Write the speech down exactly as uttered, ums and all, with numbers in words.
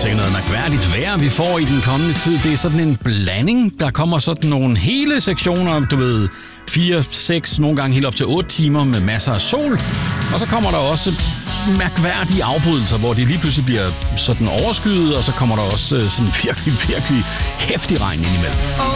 sikkert noget mærkværdigt vejr, vi får i den kommende tid. Det er sådan en blanding. Der kommer sådan nogle hele sektioner, du ved, fire, seks, nogle gange helt op til otte timer med masser af sol. Og så kommer der også mærkværdige afbrydelser, hvor det lige pludselig bliver sådan overskyet, og så kommer der også sådan virkelig, virkelig heftig regn indimellem.